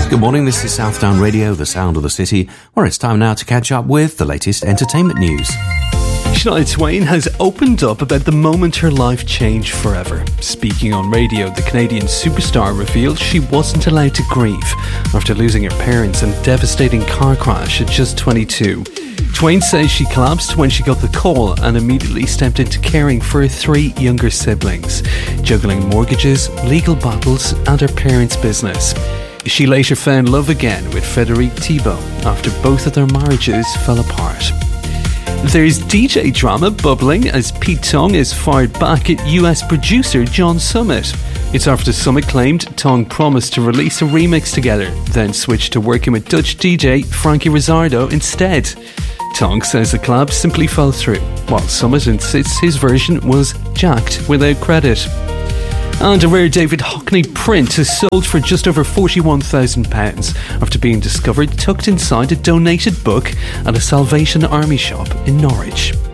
Good morning, this is Southdown Radio, the sound of the city, where it's time now to catch up with the latest entertainment news. Shania Twain has opened up about the moment her life changed forever. Speaking on radio, the Canadian superstar revealed she wasn't allowed to grieve after losing her parents in a devastating car crash at just 22. Twain says she collapsed when she got the call and immediately stepped into caring for her 3 younger siblings, juggling mortgages, legal battles and her parents' business. She later found love again with Frédéric Thibault after both of their marriages fell apart. There's DJ drama bubbling as Pete Tong is fired back at US producer John Summit. It's after Summit claimed Tong promised to release a remix together, then switched to working with Dutch DJ Frankie Rizzardo instead. Tong says the collab simply fell through, while Summit insists his version was jacked without credit. And a rare David Hockney print is sold for just over £41,000 after being discovered tucked inside a donated book at a Salvation Army shop in Norwich.